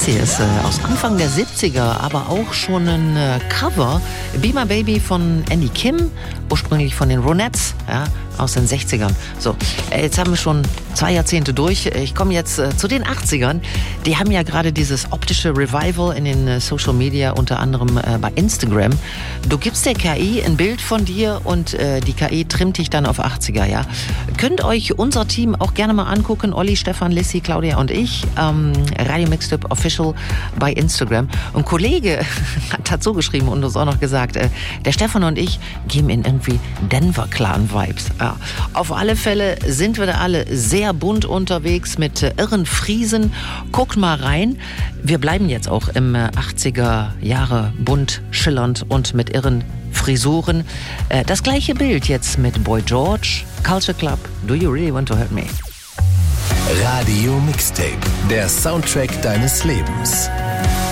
hier ist aus Anfang der 70er, aber auch schon ein Cover. Be My Baby von Andy Kim, ursprünglich von den Ronettes, ja, aus den 60ern. So, jetzt haben wir schon 2 Jahrzehnte durch. Ich komme jetzt zu den 80ern. Die haben ja gerade dieses optische Revival in den Social Media, unter anderem bei Instagram. Du gibst der KI ein Bild von dir und die KI trimmt dich dann auf 80er, ja. Könnt euch unser Team auch gerne mal angucken. Olli, Stefan, Lissy, Claudia und ich. Radio Mixtape Official bei Instagram. Und ein Kollege hat dazu geschrieben und uns auch noch gesagt, der Stefan und ich geben in irgendwie Denver-Clan-Vibes. Ja. Auf alle Fälle sind wir da alle sehr bunt unterwegs mit irren Friesen. Guckt mal rein. Wir bleiben jetzt auch im 80er Jahre bunt, schillernd und mit irren Frisuren. Das gleiche Bild jetzt mit Boy George, Culture Club, Do You Really Want to Hurt Me? Radio Mixtape, der Soundtrack deines Lebens.